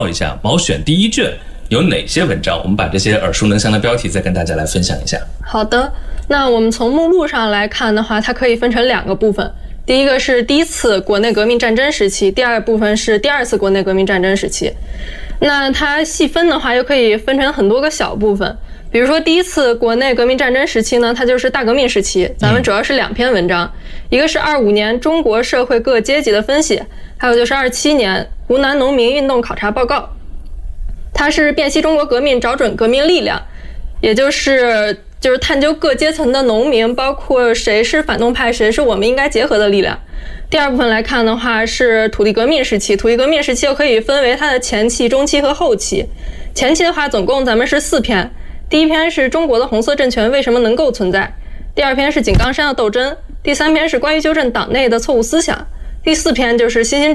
一下毛选第一卷有哪些文章，我们把这些耳熟能详的标题再跟大家来分享一下。 好的，那我们从目录上来看的话，它可以分成2个部分。第一个是第一次国内革命战争时期，第二部分是第2次国内革命战争时期。那它细分的话，又可以分成很多个小部分。比如说第一次国内革命战争时期呢，它就是大革命时期，咱们主要是2篇文章，一个是25年中国社会各阶级的分析，还有就是27年湖南农民运动考察报告。它是辨析中国革命，找准革命力量，也就是探究各阶层的农民，包括谁是反动派，谁是我们应该结合的力量。第2部分来看的话，是土地革命时期。土地革命时期又可以分为它的前期、中期和后期。前期的话，总共咱们是4篇。第1篇是中国的红色政权为什么能够存在，第2篇是井冈山的斗争，第3篇是关于纠正党内的错误思想，第4篇就是新兴